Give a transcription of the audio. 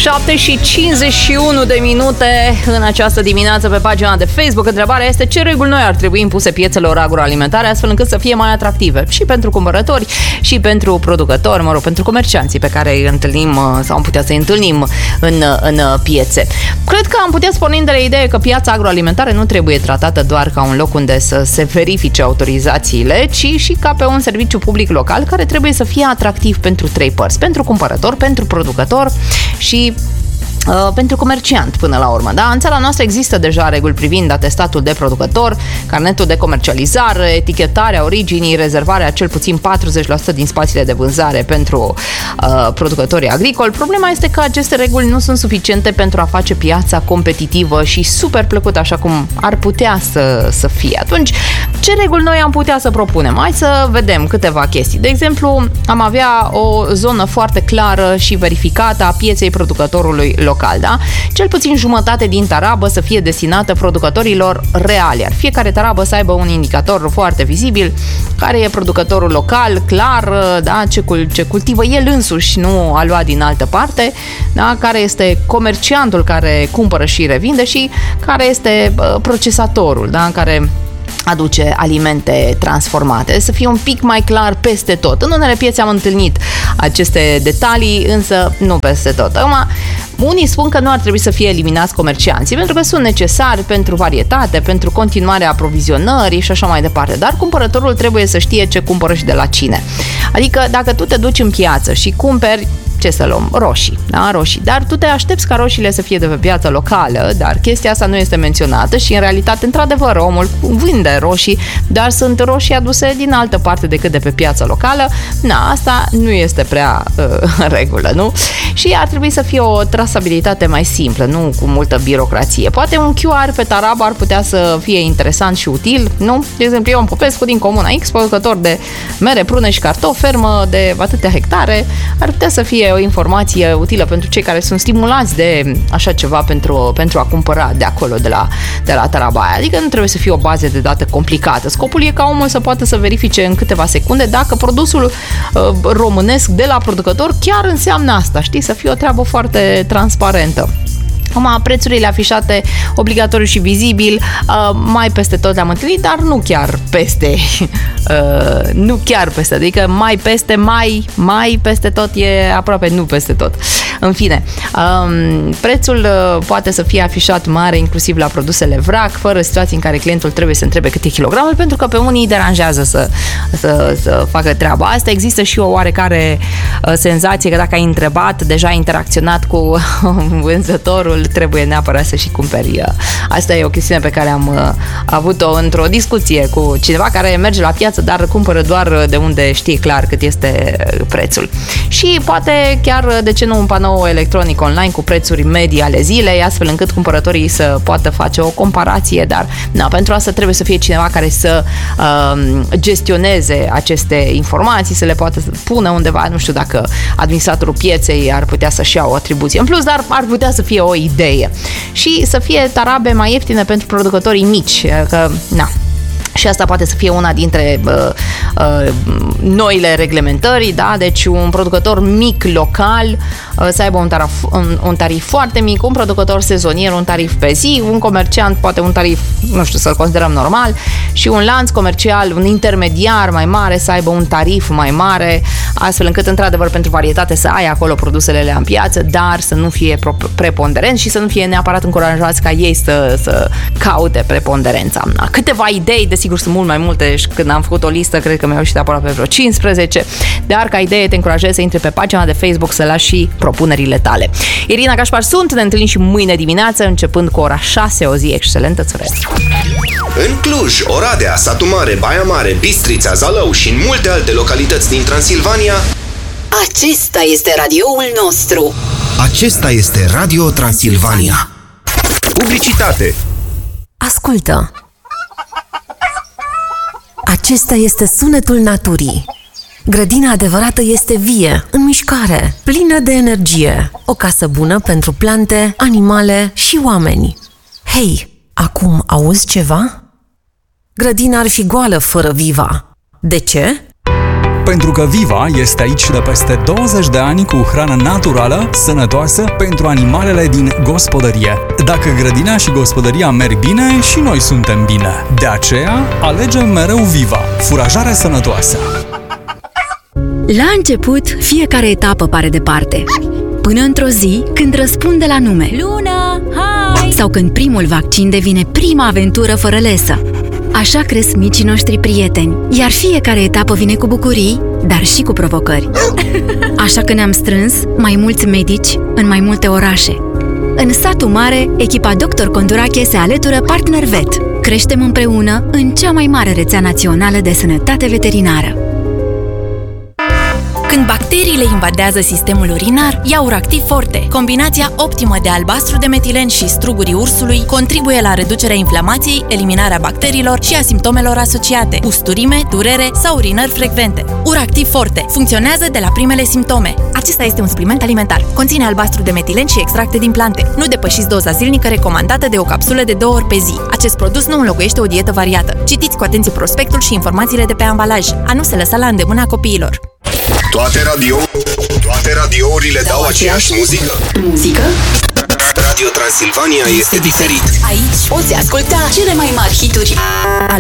7:51 în această dimineață pe pagina de Facebook. Întrebarea este: ce reguli noi ar trebui impuse piețelor agroalimentare astfel încât să fie mai atractive și pentru cumpărători și pentru producători, pentru comercianții pe care îi întâlnim sau am putea să îi întâlnim în piețe. Cred că am putea spune de la idee că piața agroalimentară nu trebuie tratată doar ca un loc unde să se verifice autorizațiile, ci și ca pe un serviciu public local care trebuie să fie atractiv pentru trei părți: pentru cumpărător, pentru producător și pentru comerciant până la urmă. Da? În țara noastră există deja reguli privind atestatul de producător, carnetul de comercializare, etichetarea originii, rezervarea cel puțin 40% din spațiile de vânzare pentru producătorii agricoli. Problema este că aceste reguli nu sunt suficiente pentru a face piața competitivă și super plăcută așa cum ar putea să fie. Atunci, ce reguli noi am putea să propunem? Hai să vedem câteva chestii. De exemplu, am avea o zonă foarte clară și verificată a pieței producătorului local. Da? Cel puțin jumătate din tarabă să fie destinată producătorilor reali, iar fiecare tarabă să aibă un indicator foarte vizibil, care e producătorul local, clar, da? ce cultivă el însuși, nu a luat din altă parte, da? Care este comerciantul care cumpără și revinde și care este procesatorul, da? Care aduce alimente transformate. Să fie un pic mai clar peste tot. În unele piețe am întâlnit aceste detalii, însă nu peste tot. Acum, unii spun că nu ar trebui să fie eliminați comercianții, pentru că sunt necesari pentru varietate, pentru continuarea aprovizionării și așa mai departe. Dar cumpărătorul trebuie să știe ce cumpără și de la cine. Adică, dacă tu te duci în piață și cumperi, ce să luăm? Roșii, da? Roșii. Dar tu te aștepți ca roșiile să fie de pe piață locală, dar chestia asta nu este menționată și în realitate, într-adevăr, omul vinde roșii, dar sunt roșii aduse din altă parte decât de pe piața locală. Na, asta nu este prea în regulă, nu? Și ar trebui să fie o trasabilitate mai simplă, nu cu multă birocrație. Poate un QR pe tarabă ar putea să fie interesant și util, nu? De exemplu, Ion Popescu din Comuna X, producător de mere, prune și cartofi, fermă de atâtea hectare, ar putea să fie o informație utilă pentru cei care sunt stimulați de așa ceva pentru a cumpăra de acolo, de la taraba aia. Adică nu trebuie să fie o bază de date complicată. Scopul e ca omul să poată să verifice în câteva secunde dacă produsul românesc de la producător chiar înseamnă asta, știi? Să fie o treabă foarte transparentă. Acum, prețurile afișate obligatoriu și vizibil, mai peste tot le-am întâlnit, dar nu chiar peste. Nu chiar peste, adică mai peste tot e aproape nu peste tot. În fine, prețul poate să fie afișat mare, inclusiv la produsele vrac, fără situații în care clientul trebuie să întrebe cât e kilogramul, pentru că pe unii îi deranjează să facă treaba asta. Există și o oarecare senzație că dacă ai întrebat, deja ai interacționat cu vânzătorul, trebuie neapărat să și cumperi. Asta e o chestiune pe care am avut-o într-o discuție cu cineva care merge la piață, dar cumpără doar de unde știe clar cât este prețul. Și poate chiar, de ce nu, un panou electronic online cu prețuri medii ale zilei, astfel încât cumpărătorii să poată face o comparație, dar pentru asta trebuie să fie cineva care să gestioneze aceste informații, să le poată pună undeva, nu știu dacă administratorul pieței ar putea să-și ia o atribuție în plus, dar ar putea să fie o idee. Și să fie tarabe mai ieftine pentru producătorii mici, că și asta poate să fie una dintre noile reglementări, da? Deci un producător mic local să aibă un tarif foarte mic, un producător sezonier un tarif pe zi, un comerciant poate un tarif, nu știu, să-l considerăm normal, și un lanț comercial, un intermediar mai mare să aibă un tarif mai mare, astfel încât, într-adevăr, pentru varietate să ai acolo produsele în piață, dar să nu fie preponderent și să nu fie neapărat încurajați ca ei să caute preponderența. Câteva idei, desigur, sunt mult mai multe și când am făcut o listă, cred că mi-au ieșit aproape vreo 15, dar ca idee te încurajez să intri pe pagina de Facebook să lași și propunerile tale. Irina Cașpar sunt, ne întâlnim și mâine dimineață, începând cu ora 6, o zi excelentă, îți urez. În Cluj, Oradea, Satu Mare, Baia Mare, Bistrița, Zalău și în multe alte localități din Transilvania, acesta este radioul nostru. Acesta este Radio Transilvania. Publicitate. Ascultă! Acesta este sunetul naturii. Grădina adevărată este vie, în mișcare, plină de energie. O casă bună pentru plante, animale și oameni. Hei, acum auzi ceva? Grădina ar fi goală fără Viva. De ce? Pentru că Viva este aici de peste 20 de ani cu hrană naturală, sănătoasă pentru animalele din gospodărie. Dacă grădina și gospodăria merg bine, și noi suntem bine. De aceea, alegem mereu Viva, furajare sănătoasă. La început, fiecare etapă pare departe. Până într-o zi, când răspunde la nume Luna, hai! Sau când primul vaccin devine prima aventură fără lesă. Așa cresc micii noștri prieteni, iar fiecare etapă vine cu bucurii, dar și cu provocări. Așa că ne-am strâns mai mulți medici în mai multe orașe. În satul mare, echipa Dr. Condurache se alătură Partner Vet. Creștem împreună în cea mai mare rețea națională de sănătate veterinară. Când bacteriile invadează sistemul urinar, ia Uractiv Forte. Combinația optimă de albastru de metilen și strugurii ursului contribuie la reducerea inflamației, eliminarea bacteriilor și a simptomelor asociate, usturime, durere sau urinări frecvente. Uractiv Forte funcționează de la primele simptome. Acesta este un supliment alimentar. Conține albastru de metilen și extracte din plante. Nu depășiți doza zilnică recomandată de o capsulă de 2 ori pe zi. Acest produs nu înlocuiește o dietă variată. Citiți cu atenție prospectul și informațiile de pe ambalaj. A nu se lăsa la îndemâna copiilor. Toate radiourile dau aceeași muzică? Muzică? Radio Transilvania este diferit. Aici poți asculta cele mai mari hituri